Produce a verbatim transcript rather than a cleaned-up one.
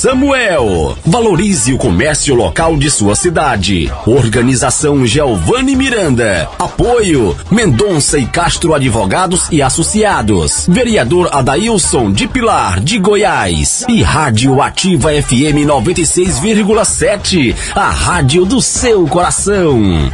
Samuel. Valorize o comércio local de sua cidade. Organização Giovanni Miranda. Apoio Mendonça e Castro Advogados e Associados. Vereador Adailson de Pilar, de Goiás. E Rádio Ativa F M noventa e seis vírgula sete. A rádio do seu coração.